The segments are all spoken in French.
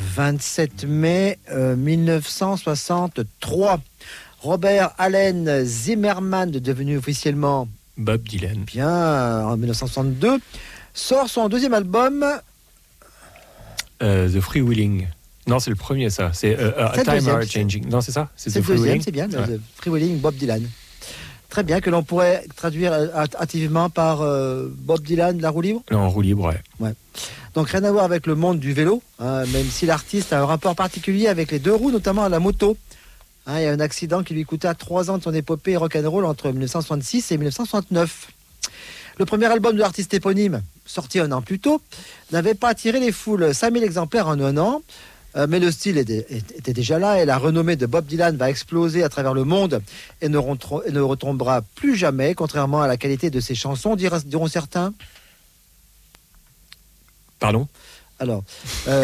27 mai 1963. Robert Allen Zimmerman, devenu officiellement Bob Dylan. Bien, en 1962, sort son deuxième album. The Freewheeling. Non, c'est le premier, ça. C'est A Time Are Changing. Non, c'est ça. C'est le deuxième, c'est bien. Ouais. The Freewheeling, Bob Dylan. Très bien, que l'on pourrait traduire hâtivement par Bob Dylan, la roue libre. Non, en roue libre, ouais. Donc rien à voir avec le monde du vélo, hein, même si l'artiste a un rapport particulier avec les deux roues, notamment la moto. Hein, il y a un accident qui lui coûta 3 ans de son épopée rock'n'roll entre 1966 et 1969. Le premier album de l'artiste éponyme, sorti un an plus tôt, n'avait pas attiré les foules, 5000 exemplaires en un an. Mais le style était déjà là et la renommée de Bob Dylan va exploser à travers le monde et ne retombera plus jamais, contrairement à la qualité de ses chansons, diront certains. Pardon ? Alors, comment ?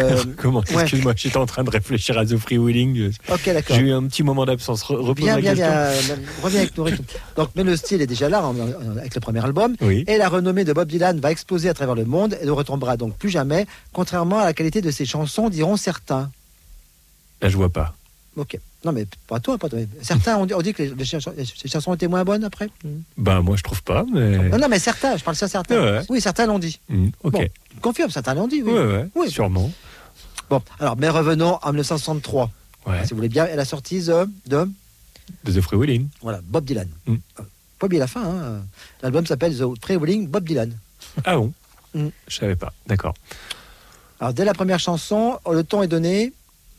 Excuse-moi, j'étais en train de réfléchir à The Freewheeling. Ok, d'accord. J'ai eu un petit moment d'absence. Repose la question. Reviens avec nous. Donc, mais le style est déjà là avec le premier album. Oui. Et la renommée de Bob Dylan va exploser à travers le monde et ne retombera donc plus jamais, contrairement à la qualité de ses chansons, diront certains. Là, je vois pas. Ok. Non, mais pas toi. Certains ont dit que les chansons étaient moins bonnes après. Ben, moi, je trouve pas, mais... Non, mais certains, je parle de certains. Ouais. Oui, certains l'ont dit. Ok. Bon, confirme, certains l'ont dit, oui. Oui, sûrement. Bon, alors, mais revenons en 1963. Ouais. Si vous voulez bien, et la sortie de The Freewheeling. Voilà, Bob Dylan. Pas bien la fin, hein. L'album s'appelle The Freewheeling Bob Dylan. Ah bon Je savais pas, d'accord. Alors, dès la première chanson, le ton est donné...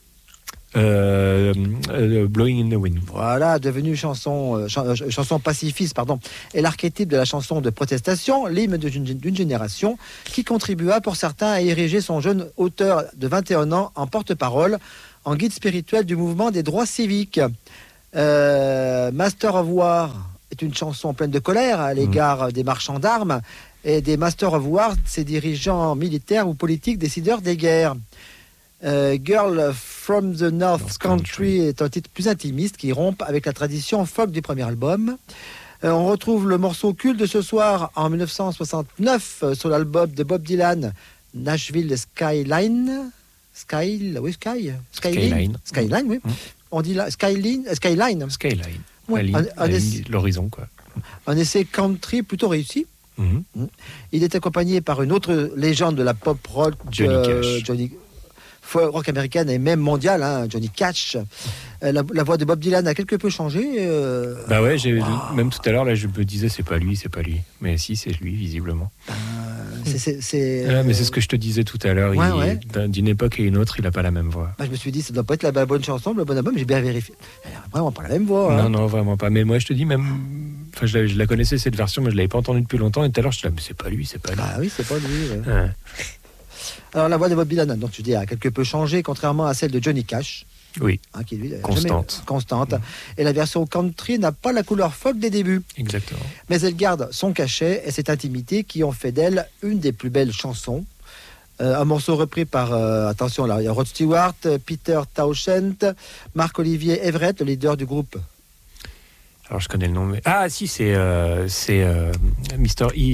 Blowing in the Wind. Voilà, devenue chanson pacifiste, et l'archétype de la chanson de protestation, l'hymne d'une génération, qui contribua pour certains à ériger son jeune auteur de 21 ans en porte-parole, en guide spirituel du mouvement des droits civiques. Master of War est une chanson pleine de colère à l'égard des marchands d'armes et des Master of War, ces dirigeants militaires ou politiques décideurs des guerres. Girl from the North Country est un titre plus intimiste qui rompt avec la tradition folk du premier album. On retrouve le morceau culte de ce soir en 1969 sur l'album de Bob Dylan, Nashville Skyline. Skyline, oui. On dit là, Skyline. Ouais, l'horizon, quoi. Un essai country plutôt réussi. Il est accompagné par une autre légende de la pop rock, Johnny rock américaine et même mondiale, hein, Johnny Cash. La voix de Bob Dylan a quelque peu changé. Bah ouais, même tout à l'heure, là, je me disais, c'est pas lui. Mais si, c'est lui, visiblement. Mais c'est ce que je te disais tout à l'heure. D'une époque et une autre, il a pas la même voix. Je me suis dit, ça doit pas être la bonne chanson, le bon album. J'ai bien vérifié. Elle a vraiment pas la même voix. Hein. Non, vraiment pas. Mais moi, je te dis, même... Enfin, je la connaissais, cette version, mais je l'avais pas entendue depuis longtemps. Et tout à l'heure, je te dis, mais c'est pas lui. Ah oui, c'est pas lui. Ouais. Alors, la voix de Bob Dylan, donc tu dis, a quelque peu changé, contrairement à celle de Johnny Cash. Oui, qui lui, constante. Et la version country n'a pas la couleur folk des débuts. Exactement. Mais elle garde son cachet et cette intimité qui ont fait d'elle une des plus belles chansons. Un morceau repris par, attention là, il y a Rod Stewart, Peter Townshend, Marc-Olivier Everett, le leader du groupe. Alors je connais le nom, mais... Ah si, c'est Mr. E,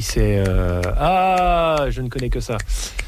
je ne connais que ça.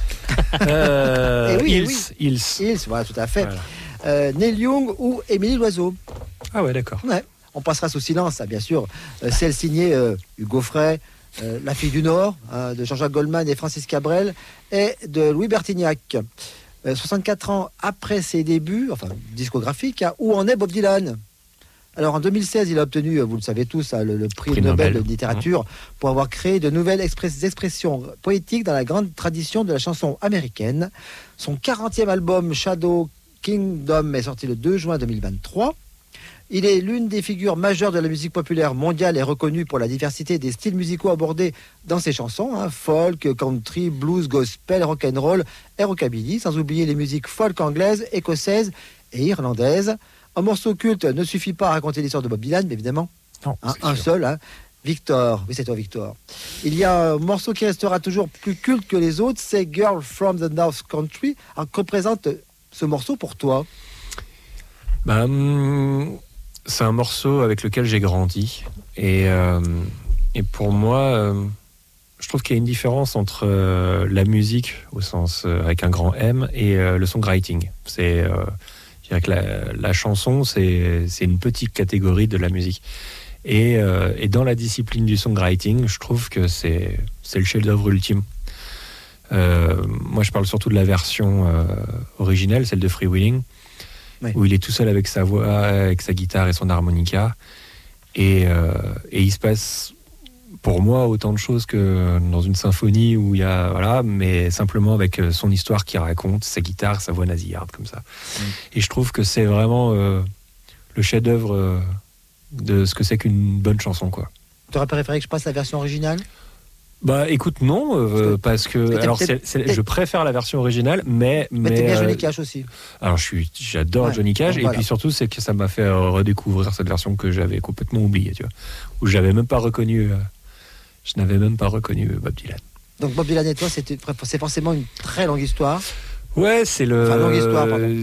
Hills, voilà, tout à fait. Voilà. Neil Young ou Émilie Loiseau. Ah ouais, d'accord. Ouais. On passera sous silence, bien sûr. Celle signée Hugo Frey, La fille du Nord, de Jean-Jacques Goldman et Francis Cabrel, et de Louis Bertignac. 64 ans après ses débuts, enfin discographiques, où en est Bob Dylan ? Alors en 2016, il a obtenu, vous le savez tous, le prix Nobel de littérature pour avoir créé de nouvelles expressions poétiques dans la grande tradition de la chanson américaine. Son 40e album Shadow Kingdom est sorti le 2 juin 2023. Il est l'une des figures majeures de la musique populaire mondiale et reconnu pour la diversité des styles musicaux abordés dans ses chansons, folk, country, blues, gospel, rock'n'roll et rockabilly, sans oublier les musiques folk anglaises, écossaises et irlandaises. Un morceau culte ne suffit pas à raconter l'histoire de Bob Dylan, mais évidemment, un seul, Victor. Oui, c'est toi, Victor. Il y a un morceau qui restera toujours plus culte que les autres, c'est Girl from the North Country. Alors, que représente ce morceau pour toi ? C'est un morceau avec lequel j'ai grandi. Et pour moi, je trouve qu'il y a une différence entre la musique au sens avec un grand M et le songwriting. Je dirais que la chanson, c'est une petite catégorie de la musique. Et dans la discipline du songwriting, je trouve que c'est le chef-d'œuvre ultime. Moi, je parle surtout de la version originelle, celle de Freewheeling, oui, où il est tout seul avec sa voix, avec sa guitare et son harmonica. Et il se passe, pour moi, autant de choses que dans une symphonie où il y a, voilà, mais simplement avec son histoire qu'il raconte, sa guitare, sa voix nasillarde, comme ça. Et je trouve que c'est vraiment le chef-d'œuvre de ce que c'est qu'une bonne chanson, quoi. Tu aurais préféré que je passe la version originale ? Bah écoute, non, parce que alors je préfère la version originale, mais t'aimes bien Johnny Cash aussi. Alors j'adore Johnny Cash, et voilà. puis surtout c'est que ça m'a fait redécouvrir cette version que j'avais complètement oubliée, tu vois, où j'avais même pas reconnu, je n'avais même pas reconnu Bob Dylan. Donc Bob Dylan et toi, c'est forcément une très longue histoire. Ouais, longue histoire, pardon.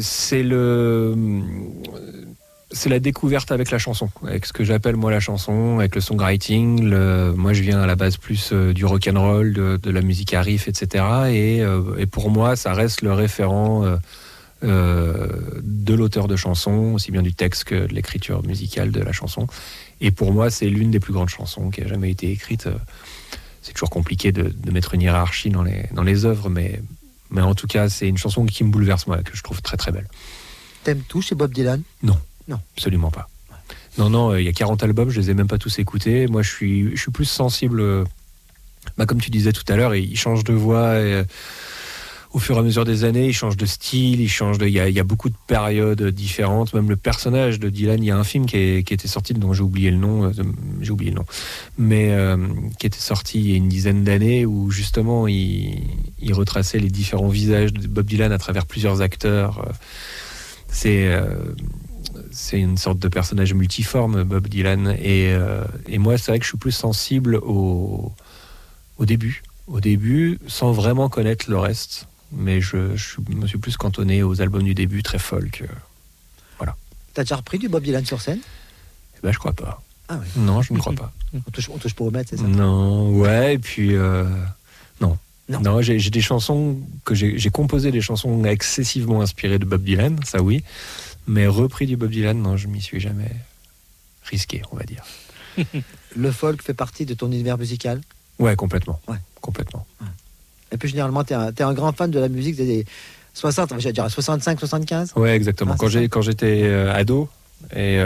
C'est la découverte avec la chanson, avec ce que j'appelle moi la chanson, avec le songwriting. Moi, je viens à la base plus du rock'n'roll, de la musique à riff, etc. Et pour moi, ça reste le référent de l'auteur de chansons, aussi bien du texte que de l'écriture musicale de la chanson. Et pour moi, c'est l'une des plus grandes chansons qui a jamais été écrite. C'est toujours compliqué de mettre une hiérarchie dans les œuvres, mais en tout cas, c'est une chanson qui me bouleverse, moi, que je trouve très très belle. T'aimes tout chez Bob Dylan ? Non, absolument pas. Non, il y a 40 albums, je les ai même pas tous écoutés. Moi, je suis plus sensible, comme tu disais tout à l'heure, il change de voix au fur et à mesure des années, il change de style, il y a beaucoup de périodes différentes. Même le personnage de Dylan, il y a un film qui était sorti, dont j'ai oublié le nom, mais qui était sorti il y a une dizaine d'années, où justement il retraçait les différents visages de Bob Dylan à travers plusieurs acteurs. C'est une sorte de personnage multiforme, Bob Dylan, et moi c'est vrai que je suis plus sensible au début, sans vraiment connaître le reste, mais je me suis plus cantonné aux albums du début, très folk, voilà. T'as déjà repris du Bob Dylan sur scène ? Je crois pas. Ah oui. Non, je ne crois pas. On touche pour remettre, c'est ça ? Non, ouais, et puis non, j'ai des chansons que j'ai composé, des chansons excessivement inspirées de Bob Dylan, ça oui. Mais repris du Bob Dylan, non, je m'y suis jamais risqué, on va dire. Le folk fait partie de ton univers musical ? Ouais, complètement. Ouais. Complètement. Ouais. Et puis généralement, t'es un grand fan de la musique des 60, j'allais dire 65, 75 ? Ouais, exactement. Quand j'étais ado, et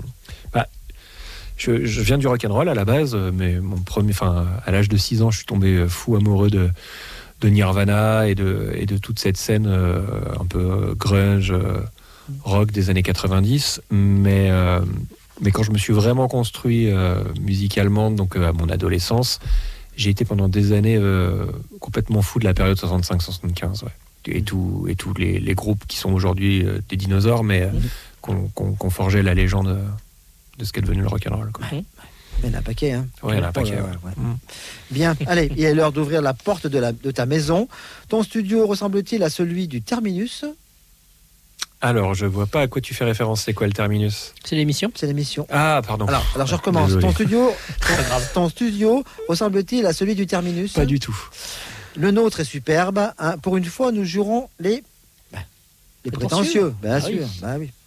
je viens du rock'n'roll à la base, mais à l'âge de 6 ans, je suis tombé fou amoureux de Nirvana et de toute cette scène un peu grunge, rock des années 90, mais quand je me suis vraiment construit musicalement, donc à mon adolescence, j'ai été pendant des années complètement fou de la période 65-75, ouais. Et tous les groupes qui sont aujourd'hui des dinosaures, mais qu'on forgeait la légende de ce qu'est devenu le rock'n'roll, quoi. Il y en a un paquet, hein. Ouais, il y en a un paquet, ouais. Bien, allez, il est l'heure d'ouvrir la porte de ta maison. Ton studio ressemble-t-il à celui du Terminus ? Alors, je vois pas à quoi tu fais référence. C'est quoi le Terminus ? C'est l'émission ? C'est l'émission. Ah, pardon. Alors je recommence. Désolé. Ton studio ressemble-t-il à celui du Terminus ? Pas du tout. Le nôtre est superbe. Hein. Pour une fois, nous jurons les prétentieux. Bien sûr. Oui. Bah oui.